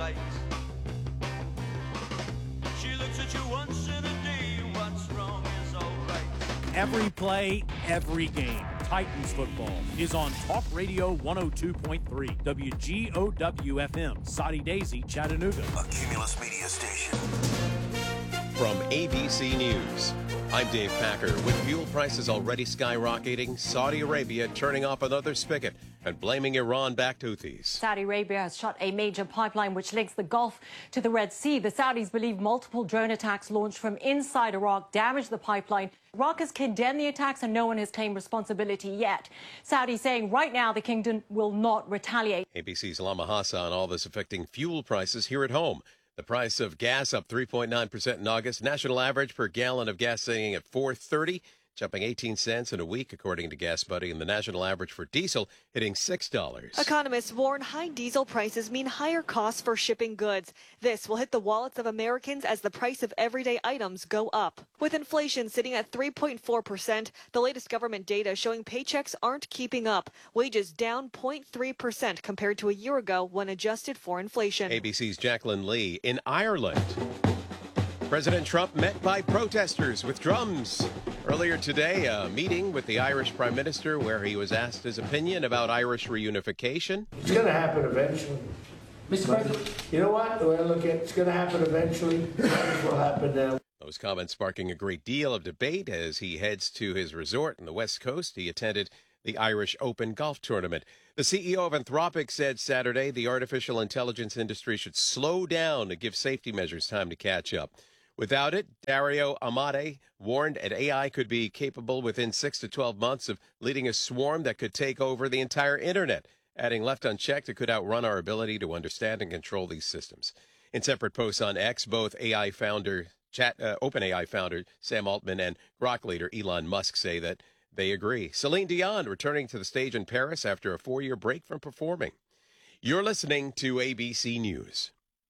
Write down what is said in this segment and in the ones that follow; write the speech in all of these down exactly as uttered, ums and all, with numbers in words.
right. She looks at you once in a day, what's wrong is all right. Every play, every game. Titans football is on Talk Radio one oh two point three, W G O W F M, Soddy Daisy, Chattanooga. A Cumulus Media Station. From A B C News, I'm Dave Packer. With fuel prices already skyrocketing, Saudi Arabia turning off another spigot and blaming Iran-backed Houthis. Saudi Arabia has shut a major pipeline which links the Gulf to the Red Sea. The Saudis believe multiple drone attacks launched from inside Iraq damaged the pipeline. Iraq has condemned the attacks and no one has claimed responsibility yet. Saudi saying right now the kingdom will not retaliate. A B C's Lama Hassan, all this affecting fuel prices here at home. The price of gas up three point nine percent in August. National average per gallon of gas sitting at four thirty, jumping eighteen cents in a week, according to Gas Buddy. And the national average for diesel hitting six dollars. Economists warn high diesel prices mean higher costs for shipping goods. This will hit the wallets of Americans as the price of everyday items go up. With inflation sitting at three point four percent, the latest government data showing paychecks aren't keeping up. Wages down zero point three percent compared to a year ago when adjusted for inflation. A B C's Jacqueline Lee in Ireland. President Trump met by protesters with drums. Earlier today, a meeting with the Irish Prime Minister where he was asked his opinion about Irish reunification. It's going to happen eventually. Mister President, you know what? The way I look at it, it's going to happen eventually. It will happen now. Those comments sparking a great deal of debate as he heads to his resort on the West Coast. He attended the Irish Open golf tournament. The C E O of Anthropic said Saturday the artificial intelligence industry should slow down to give safety measures time to catch up. Without it, Dario Amodei warned that A I could be capable within six to twelve months of leading a swarm that could take over the entire internet, adding left unchecked it could outrun our ability to understand and control these systems. In separate posts on X, both A I founder, Chat, uh, OpenAI founder Sam Altman and Grok leader Elon Musk say that they agree. Celine Dion returning to the stage in Paris after a four-year break from performing. You're listening to A B C News.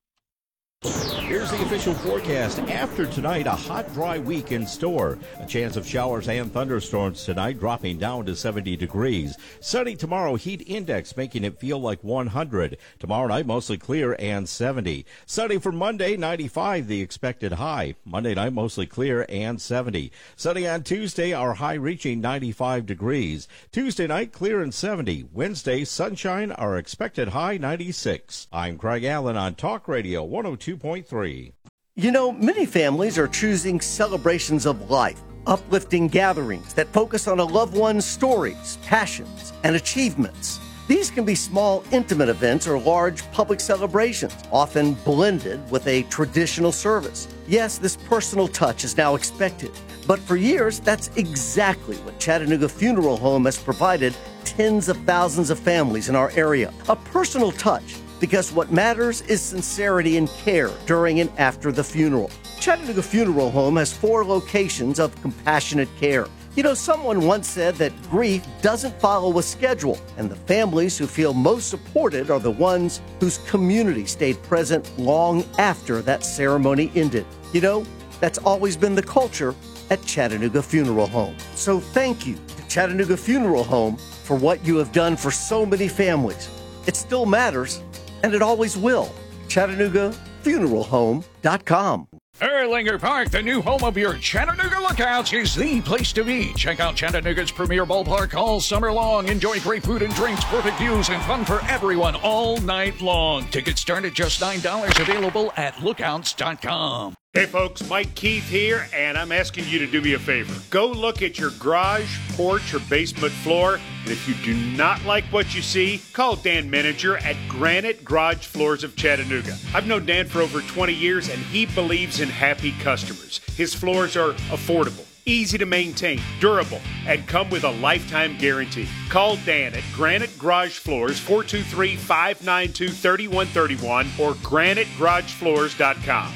Here's the official forecast. After tonight, a hot, dry week in store. A chance of showers and thunderstorms tonight, dropping down to seventy degrees. Sunny tomorrow, heat index making it feel like one hundred. Tomorrow night, mostly clear and seventy. Sunny for Monday, ninety-five, the expected high. Monday night, mostly clear and seventy. Sunny on Tuesday, our high reaching ninety-five degrees. Tuesday night, clear and seventy. Wednesday, sunshine, our expected high ninety-six. I'm Craig Allen on Talk Radio one oh two point three. You know, many families are choosing celebrations of life, uplifting gatherings that focus on a loved one's stories, passions, and achievements. These can be small, intimate events or large public celebrations, often blended with a traditional service. Yes, this personal touch is now expected, but for years, that's exactly what Chattanooga Funeral Home has provided tens of thousands of families in our area. A personal touch. Because what matters is sincerity and care during and after the funeral. Chattanooga Funeral Home has four locations of compassionate care. You know, someone once said that grief doesn't follow a schedule, and the families who feel most supported are the ones whose community stayed present long after that ceremony ended. You know, that's always been the culture at Chattanooga Funeral Home. So thank you to Chattanooga Funeral Home for what you have done for so many families. It still matters. And it always will. Chattanooga Funeral Home dot com. Erlanger Park, the new home of your Chattanooga Lookouts, is the place to be. Check out Chattanooga's premier ballpark all summer long. Enjoy great food and drinks, perfect views, and fun for everyone all night long. Tickets start at just nine dollars, available at lookouts dot com. Hey folks, Mike Keith here, and I'm asking you to do me a favor. Go look at your garage, porch, or basement floor, and if you do not like what you see, call Dan Meninger at Granite Garage Floors of Chattanooga. I've known Dan for over twenty years, and he believes in happy customers. His floors are affordable, easy to maintain, durable, and come with a lifetime guarantee. Call Dan at Granite Garage Floors, four two three, five nine two, three one three one, or granite garage floors dot com.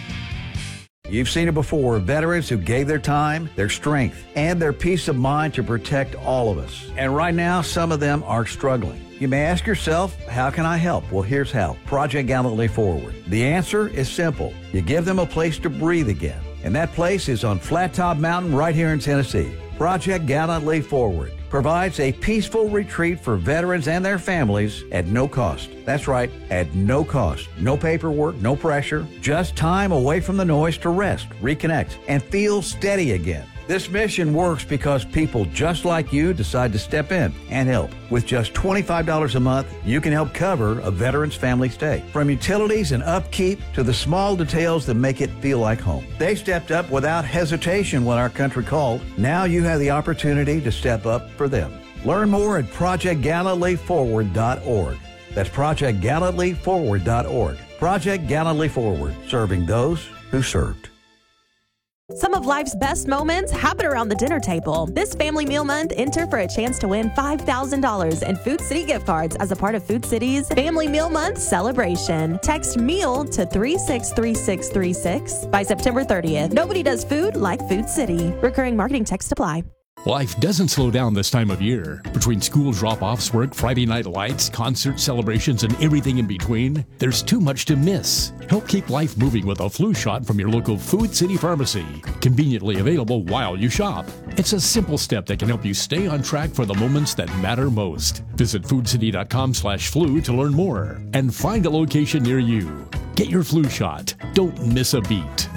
You've seen it before, veterans who gave their time, their strength, and their peace of mind to protect all of us. And right now, some of them are struggling. You may ask yourself, how can I help? Well, here's how. Project Gallantly Forward. The answer is simple. You give them a place to breathe again. And that place is on Flat Top Mountain right here in Tennessee. Project Gallantly Forward. provides a peaceful retreat for veterans and their families at no cost. That's right, at no cost. No paperwork, no pressure, just time away from the noise to rest, reconnect, and feel steady again. This mission works because people just like you decide to step in and help. With just twenty-five dollars a month, you can help cover a veteran's family stay. From utilities and upkeep to the small details that make it feel like home. They stepped up without hesitation when our country called. Now you have the opportunity to step up for them. Learn more at project gallantly forward dot org. That's project gallantly forward dot org. Project Gallantly Forward, serving those who served. Some of life's best moments happen around the dinner table. This Family Meal Month, enter for a chance to win five thousand dollars in Food City gift cards as a part of Food City's Family Meal Month celebration. Text MEAL to three six three six three six by September thirtieth. Nobody does food like Food City. Recurring marketing text apply. Life doesn't slow down this time of year. Between school drop-offs, work, Friday night lights, concert celebrations, and everything in between, there's too much to miss. Help keep life moving with a flu shot from your local Food City pharmacy. Conveniently available while you shop. It's a simple step that can help you stay on track for the moments that matter most. Visit foodcity.com slash flu to learn more and find a location near you. Get your flu shot. Don't miss a beat.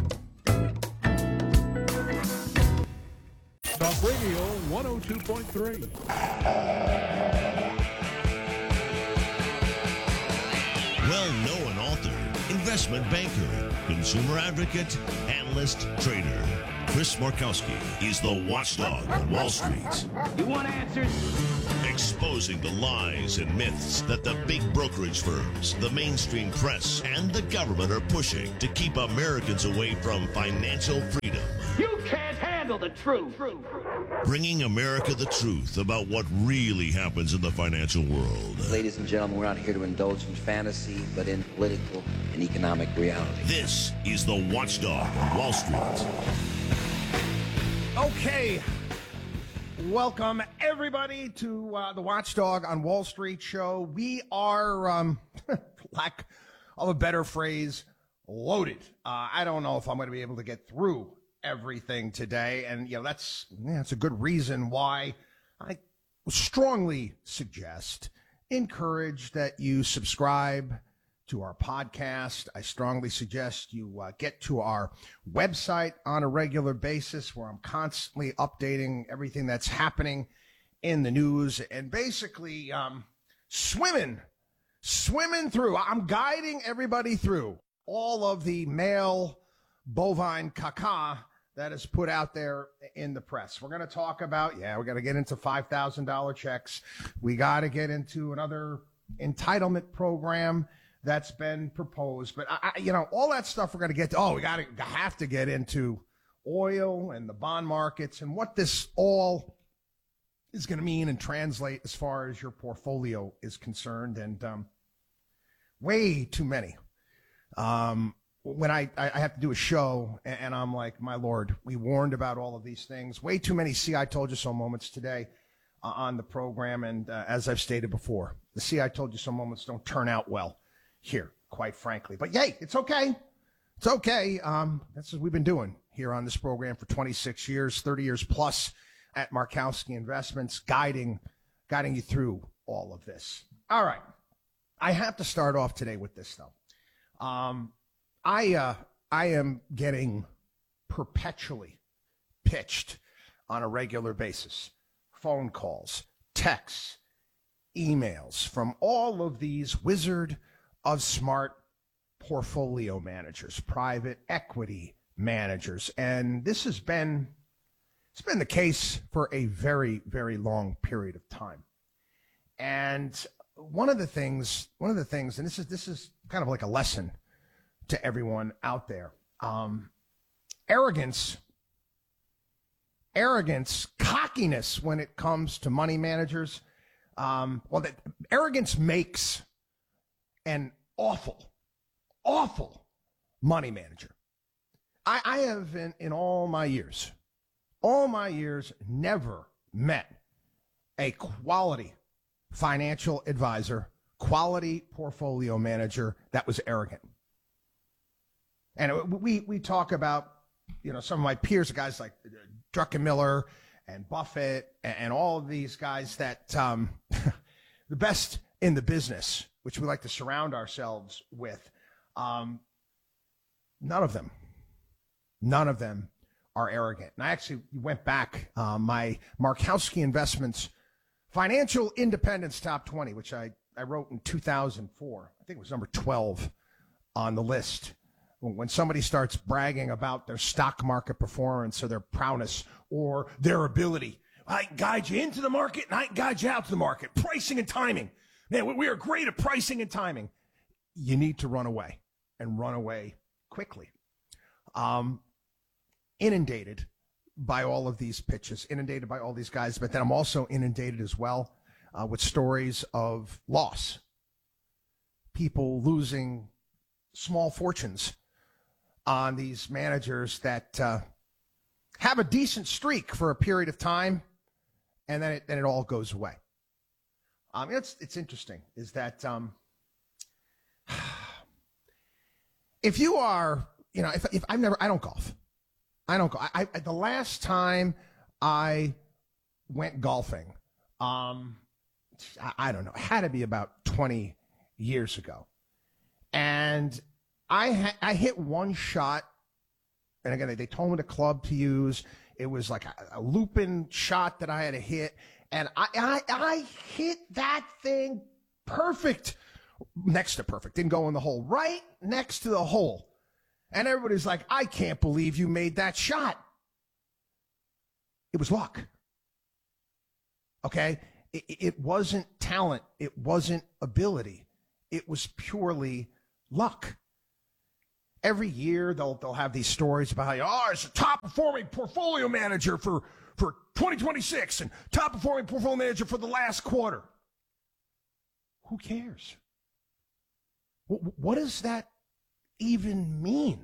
Talk Radio one oh two point three. Well-known author, investment banker, consumer advocate, analyst, trader. Chris Markowski is the watchdog on Wall Street. You want answers? Exposing the lies and myths that the big brokerage firms, the mainstream press, and the government are pushing to keep Americans away from financial freedom. You can't handle the truth. Bringing America the truth about what really happens in the financial world. Ladies and gentlemen, we're not here to indulge in fantasy, but in political and economic reality. This is the Watchdog on Wall Street. Okay. Welcome, everybody, to uh, the Watchdog on Wall Street show. We are, um, lack of a better phrase, loaded. Uh, I don't know if I'm going to be able to get through everything today, and you know that's yeah, that's a good reason why I strongly suggest, encourage that you subscribe to our podcast. I strongly suggest you uh, get to our website on a regular basis, where I'm constantly updating everything that's happening in the news and basically um, swimming, swimming through. I'm guiding everybody through all of the male bovine caca that is put out there in the press. We're going to talk about, yeah, we're going to get into five thousand dollars checks. We got to get into another entitlement program that's been proposed. But, I, I, you know, all that stuff we're going to get to. Oh, we got to have to get into oil and the bond markets and what this all is going to mean and translate as far as your portfolio is concerned. And um, way too many. Um, when I, I have to do a show and, and I'm like, my Lord, we warned about all of these things. Way too many see I told you so moments today uh, on the program. And uh, as I've stated before, the see I told you so moments don't turn out well here, quite frankly. But yay, it's okay. It's okay. Um, that's what we've been doing here on this program for twenty-six years, thirty years plus at Markowski Investments, guiding, guiding you through all of this. All right. I have to start off today with this, though. Um, I, uh, I am getting perpetually pitched on a regular basis. Phone calls, texts, emails from all of these wizard of smart portfolio managers, private equity managers. And this has been, it's been the case for a very, very long period of time. And one of the things, one of the things, and this is, this is kind of like a lesson to everyone out there. Um, arrogance, arrogance, cockiness when it comes to money managers. Um, well, that arrogance makes an awful, awful money manager. I, I have, in, in all my years, all my years, never met a quality financial advisor, quality portfolio manager that was arrogant. And we we talk about, you know, some of my peers, guys like Druckenmiller and Buffett and, and all of these guys that um, the best in the business, which we like to surround ourselves with, um, none of them, none of them are arrogant. And I actually went back, uh, my Markowski Investments Financial Independence Top twenty, which I, I wrote in two thousand four. I think it was number twelve on the list. When somebody starts bragging about their stock market performance or their prowess or their ability, I can guide you into the market and I can guide you out to the market. Pricing and timing. Man, we are great at pricing and timing. You need to run away and run away quickly. Um, inundated by all of these pitches, inundated by all these guys, but then I'm also inundated as well uh, with stories of loss. People losing small fortunes on these managers that uh, have a decent streak for a period of time, and then it, then it all goes away. Um, it's it's interesting is that um, if you are, you know, if if I've never, I don't golf, I don't go. I, I the last time I went golfing, um, I, I don't know, it had to be about twenty years ago, and I ha- I hit one shot, and again, they, they told me the club to use. It was like a, a looping shot that I had to hit, and I, I I hit that thing perfect, next to perfect. Didn't go in the hole, right next to the hole. And everybody's like, I can't believe you made that shot. It was luck. Okay? It, it wasn't talent. It wasn't ability. It was purely luck. Every year they'll they'll have these stories about how, oh, it's a top performing portfolio manager for, for twenty twenty-six and top performing portfolio manager for the last quarter. Who cares? What, what does that even mean?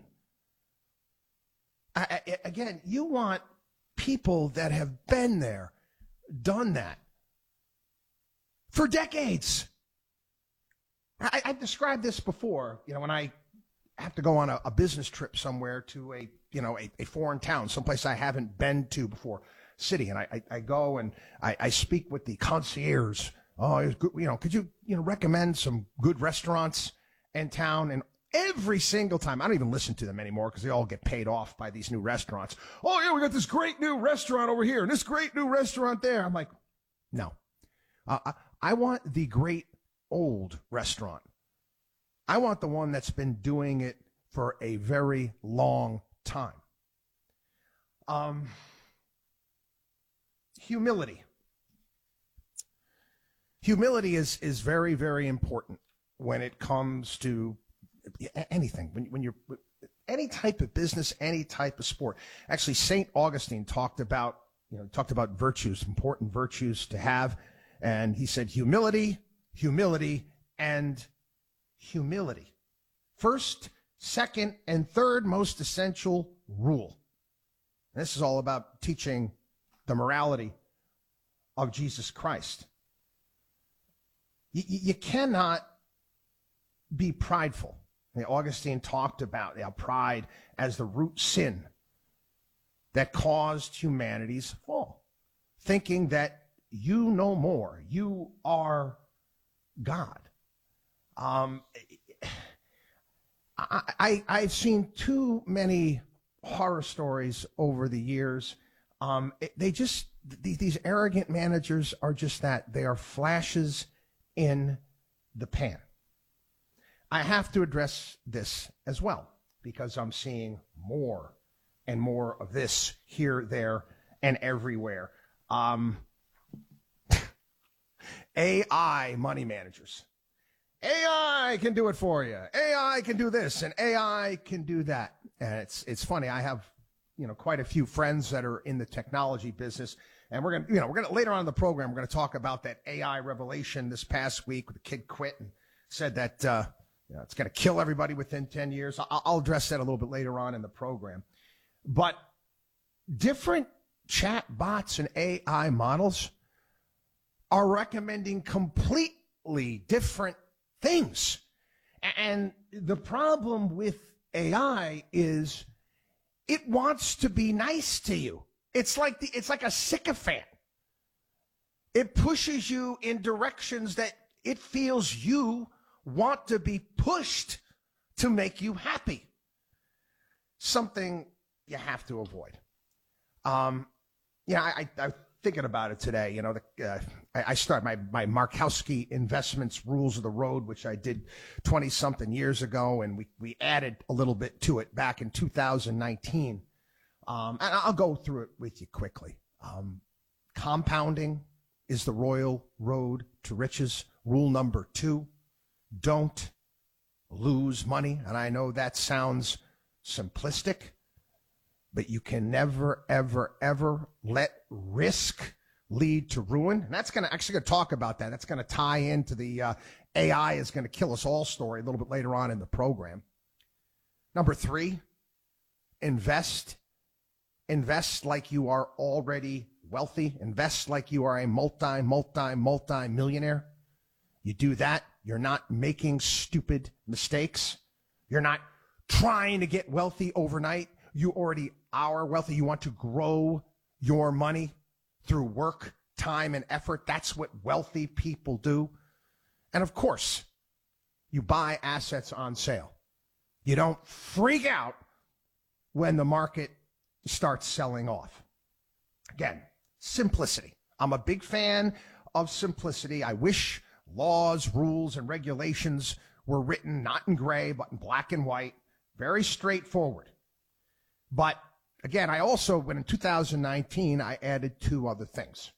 I, I, again, you want people that have been there, done that for decades. I, I've described this before, you know, when I have to go on a, a business trip somewhere to a, you know, a, a foreign town, someplace I haven't been to before, city, and I, I, I go and I, I speak with the concierge. Oh, it was good, you know, could you, you know, recommend some good restaurants in town? And every single time, I don't even listen to them anymore because they all get paid off by these new restaurants. Oh, yeah, we got this great new restaurant over here and this great new restaurant there. I'm like, no. Uh, I, I want the great old restaurant. I want the one that's been doing it for a very long time. Um, humility. Humility is, is very, very important when it comes to anything. When, when you're any type of business, any type of sport. Actually, Saint Augustine talked about, you know, talked about virtues, important virtues to have. And he said humility, humility, and humility. First, second, and third most essential rule. And this is all about teaching the morality of Jesus Christ. You, you cannot be prideful. I mean, Augustine talked about you know, pride as the root sin that caused humanity's fall. Thinking that you know more, you are God. Um, I, I, I've seen too many horror stories over the years. Um, it, they just, th- these arrogant managers are just that. They are flashes in the pan. I have to address this as well because I'm seeing more and more of this here, there, and everywhere. Um, A I money managers. A I can do it for you. A I can do this, and A I can do that. And it's it's funny. I have, you know, quite a few friends that are in the technology business, and we're gonna, you know, we're gonna later on in the program, we're gonna talk about that A I revelation this past week. The kid quit and said that uh, you know, it's gonna kill everybody within ten years. I'll, I'll address that a little bit later on in the program. But different chat bots and A I models are recommending completely different things. And the problem with A I is it wants to be nice to you. It's like the, it's like a sycophant. It pushes you in directions that it feels you want to be pushed to make you happy. Something you have to avoid. Um, yeah, I, I, I'm thinking about it today. You know, the, uh, I, I started my, my Markowski Investments Rules of the Road, which I did twenty-something years ago, and we, we added a little bit to it back in two thousand nineteen. Um, and I'll go through it with you quickly. Um, compounding is the royal road to riches. Rule number two, don't lose money. And I know that sounds simplistic, but you can never, ever, ever let risk lead to ruin. And that's going to actually going to talk about that. That's going to tie into the uh, A I is going to kill us all story a little bit later on in the program. Number three, invest. Invest like you are already wealthy. Invest like you are a multi, multi, multi millionaire. You do that, you're not making stupid mistakes. You're not trying to get wealthy overnight. You already are wealthy. You want to grow your money through work, time, and effort. That's what wealthy people do. And of course, you buy assets on sale. You don't freak out when the market starts selling off. Again, simplicity. I'm a big fan of simplicity. I wish laws, rules, and regulations were written not in gray, but in black and white. Very straightforward. But again, I also, when in two thousand nineteen, I added two other things.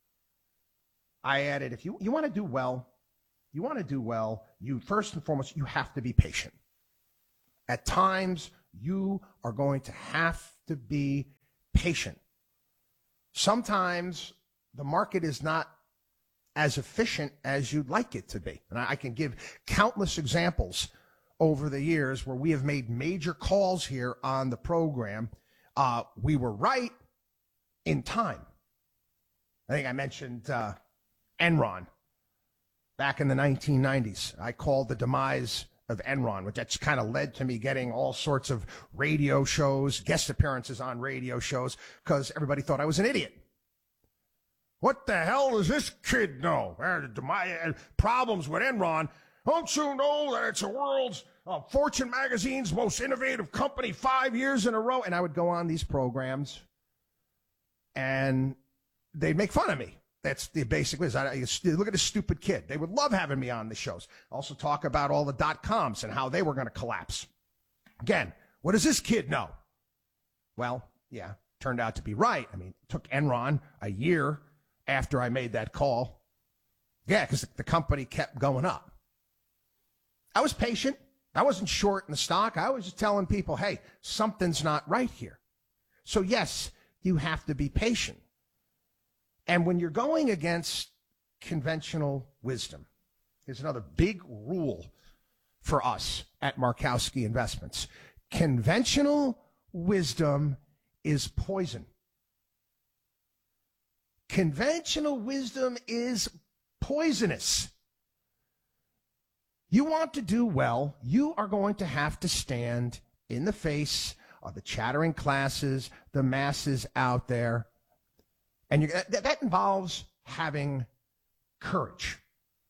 I added, if you, you want to do well, you want to do well, you first and foremost, you have to be patient. At times, you are going to have to be patient. Sometimes the market is not as efficient as you'd like it to be. And I can give countless examples over the years where we have made major calls here on the program. Uh, we were right in time. I think I mentioned uh, Enron back in the nineteen nineties. I called the demise of Enron, which that's kind of led to me getting all sorts of radio shows, guest appearances on radio shows, because everybody thought I was an idiot. What the hell does this kid know? Uh, problems with Enron. Don't you know that it's the world's uh, Fortune magazine's most innovative company five years in a row? And I would go on these programs, and they'd make fun of me. That's the basically, look at this stupid kid. They would love having me on the shows. Also talk about all the dot-coms and how they were going to collapse. Again, what does this kid know? Well, yeah, turned out to be right. I mean, it took Enron a year after I made that call. Yeah, because the company kept going up. I was patient. I wasn't short in the stock. I was just telling people, hey, something's not right here. So, yes, you have to be patient. And when you're going against conventional wisdom, here's another big rule for us at Markowski Investments. Conventional wisdom is poison. Conventional wisdom is poisonous. You want to do well, you are going to have to stand in the face of the chattering classes, the masses out there. And you, that, that involves having courage.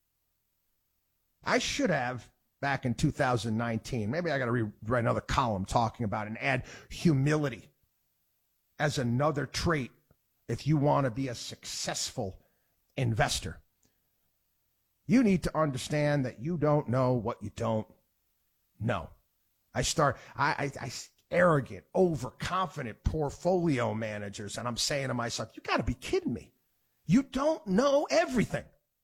I should have, back in two thousand nineteen, maybe I got to rewrite another column talking about it and add humility as another trait if you want to be a successful investor. You need to understand that you don't know what you don't know. I start, I, I, I arrogant, overconfident portfolio managers, and I'm saying to myself, you got to be kidding me. You don't know everything.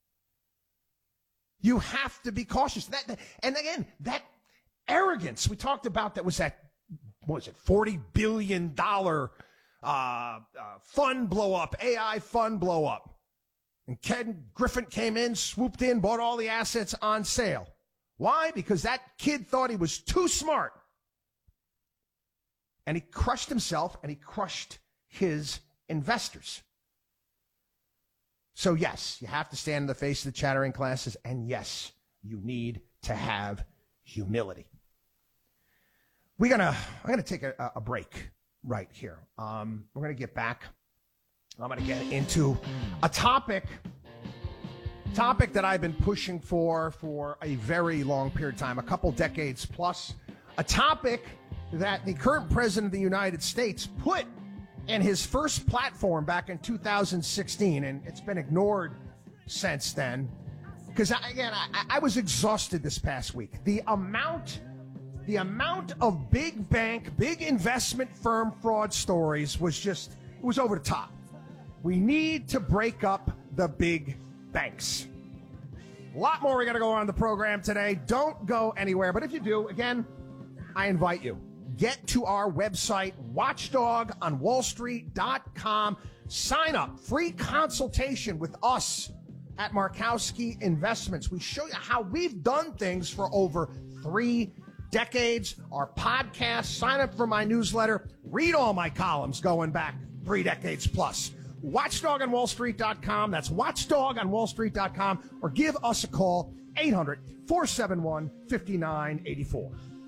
You have to be cautious. That, that, and again, that arrogance we talked about, that was that, what was it, forty billion dollars uh, uh, fund blow up, A I fund blow up. And Ken Griffin came in, swooped in, bought all the assets on sale. Why? Because that kid thought he was too smart. And he crushed himself, and he crushed his investors. So, yes, you have to stand in the face of the chattering classes, and yes, you need to have humility. We're gonna, I'm going to take a, a break. right here. Um, we're going to get back. I'm going to get into a topic, topic that I've been pushing for for a very long period of time, a couple decades plus, a topic that the current president of the United States put in his first platform back in two thousand sixteen, and it's been ignored since then. Because, again, I, I was exhausted this past week. The amount, the amount of big bank, big investment firm fraud stories was just, it was over the top. We need to break up the big banks. A lot more we got to go on the program today. Don't go anywhere. But if you do, again, I invite you. Get to our website, watchdog on wall street dot com. Sign up. Free consultation with us at Markowski Investments. We show you how we've done things for over three decades. Our podcast, sign up for my newsletter, read all my columns going back three decades plus. watchdog on wall street dot com. That's watchdog on wall street dot com. Or give us a call, eight hundred, four seven one, five nine eight four.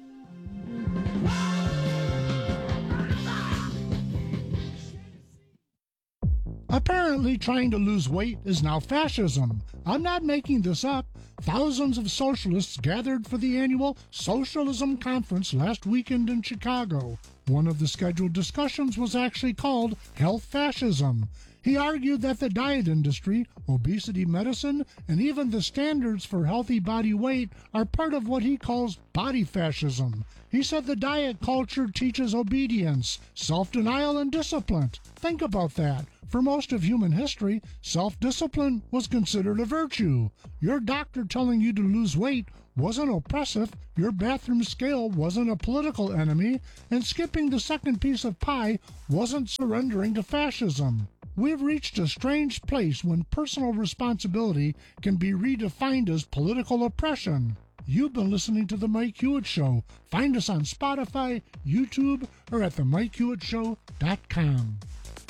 Apparently, trying to lose weight is now fascism. I'm not making this up. Thousands of socialists gathered for the annual Socialism Conference last weekend in Chicago. One of the scheduled discussions was actually called Health Fascism. He argued that the diet industry, obesity medicine, and even the standards for healthy body weight are part of what he calls body fascism. He said the diet culture teaches obedience, self-denial, and discipline. Think about that. For most of human history, self-discipline was considered a virtue. Your doctor telling you to lose weight wasn't oppressive, your bathroom scale wasn't a political enemy, and skipping the second piece of pie wasn't surrendering to fascism. We've reached a strange place when personal responsibility can be redefined as political oppression. You've been listening to The Mike Hewitt Show. Find us on Spotify, YouTube, or at the mike hewitt show dot com.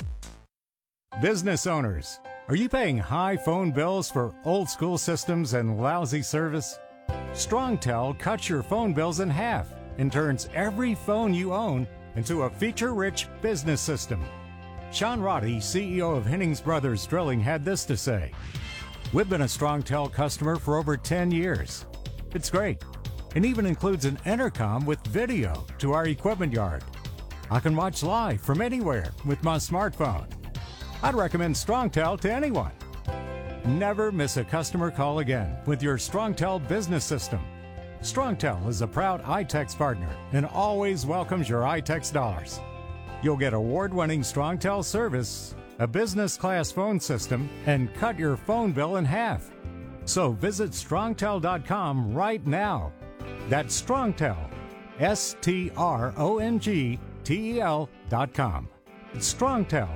Business owners, are you paying high phone bills for old school systems and lousy service? StrongTel cuts your phone bills in half and turns every phone you own into a feature-rich business system. Sean Roddy, C E O of Hennings Brothers Drilling, had this to say: "We've been a StrongTel customer for over ten years. It's great, and even includes an intercom with video to our equipment yard. I can watch live from anywhere with my smartphone. I'd recommend StrongTel to anyone. Never miss a customer call again with your StrongTel business system. StrongTel is a proud iTex partner and always welcomes your iTex dollars. You'll get award-winning StrongTel service, a business-class phone system, and cut your phone bill in half. So visit strongtel dot com right now. That's StrongTel, S T R O N G T E L dot com. It's StrongTel."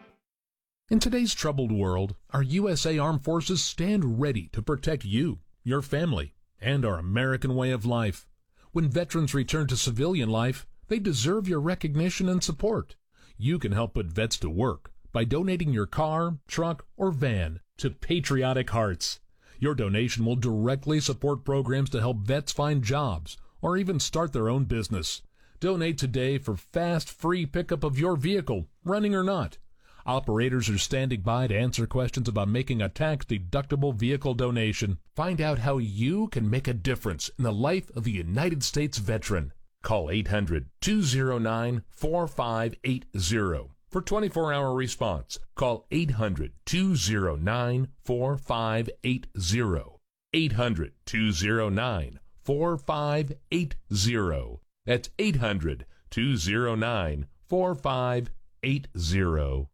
In today's troubled world, our U S A Armed Forces stand ready to protect you, your family, and our American way of life. When veterans return to civilian life, they deserve your recognition and support. You can help put vets to work by donating your car, truck, or van to Patriotic Hearts. Your donation will directly support programs to help vets find jobs or even start their own business. Donate today for fast, free pickup of your vehicle, running or not. Operators are standing by to answer questions about making a tax-deductible vehicle donation. Find out how you can make a difference in the life of a United States veteran. Call eight hundred, two oh nine, four five eight oh for twenty-four hour response. Call eight hundred, two oh nine, four five eight oh. eight hundred, two oh nine, four five eight oh. That's eight hundred, two oh nine, four five eight oh.